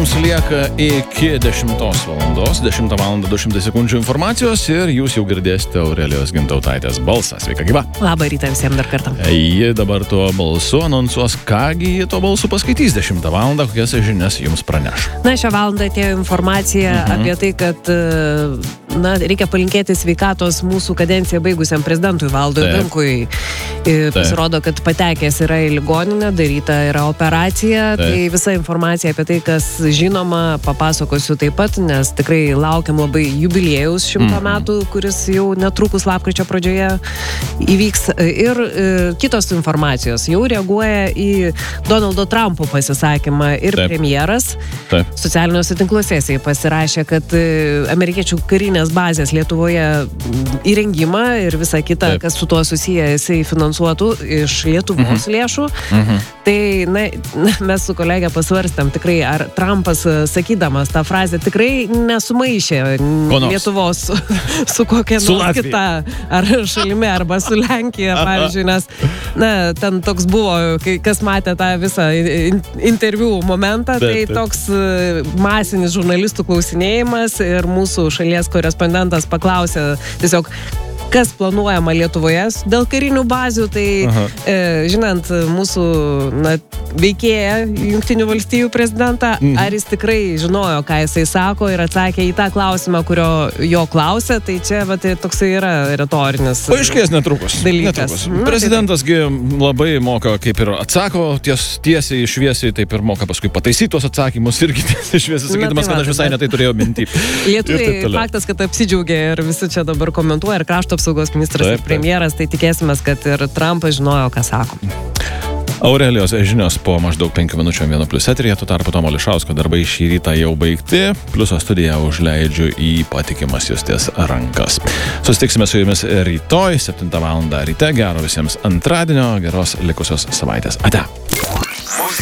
Mums lieka iki 10 valandos, 10 valandą 200 sekundžių informacijos ir jūs jau girdėsite Aurelijos Gintautaitės balsą. Sveika, gyva. Labą rytą visiems dar kartą. Ji dabar tuo balsu anonsuos, kągi ji tuo balsu paskaitys 10 valandą, kokias žinias jums praneš. Na, šią valandą atėjo informacija apie tai, kad reikia palinkėti sveikatos mūsų kadenciją baigusiam prezidentui Valdui Adamkui. Pasirodo, kad patekęs yra į ligoninę, daryta yra operacija. Tai visa informacija apie tai, kas žinoma, papasakosiu taip pat, nes tikrai laukiam labai jubiliejaus 100 metų, kuris jau netrukus lapkričio pradžioje įvyks. Ir kitos informacijos jau reaguoja į Donaldo Trumpo pasisakymą ir premjeras. Socialiniuose tinkluose jisai pasirašė, kad amerikiečių karinės bazės Lietuvoje įrengimą ir visą kitą, kas su tuo susiję, jisai finansuotų iš Lietuvos lėšų. Tai mes su kolegė pasvarstėm tikrai, ar Trumpas, sakydamas tą frazę, tikrai nesumaišė Lietuvos su kokia nors kita ar šalimi, arba su Lenkija, pavyzdžiui, nes ten toks buvo, kas matė tą visą interviu momentą, tai toks masinis žurnalistų klausinėjimas ir mūsų šalies korespondentas paklausė tiesiog, kas planuojama Lietuvoje dėl karinių bazių, tai žinant mūsų veikėją Jungtinių valstijų prezidentą, ar jis tikrai žinojo, ką jisai sako ir atsakė į tą klausimą, kurio jo klausė, tai čia toksai yra retorinis paaiškės netrukus dalykas. Prezidentasgi labai moka, kaip ir atsako tiesiai, šviesiai, taip ir moka paskui pataisyti tuos atsakymus irgi tiesiai, šviesiai, sakydamas, kad aš visai netai turėjau mintį. Lietuviai faktas, kad apsidžiaugė ir visi čia dabar komentuoja, ir krašto apsaugos ministras ir premjeras, tai tikėsimės, kad ir Trumpas žinojo, ką sako. Aurelijos žinios po maždaug 5 minučių 1+ eteryje, tuo tarpu Tomo Lišausko darbai šį rytą jau baigti, Pliuso studiją užleidžiu į patikimas Justės rankas. Susitiksime su jumis rytoj, 7 valandą ryte, gero visiems antradienio, geros likusios savaitės. Ate!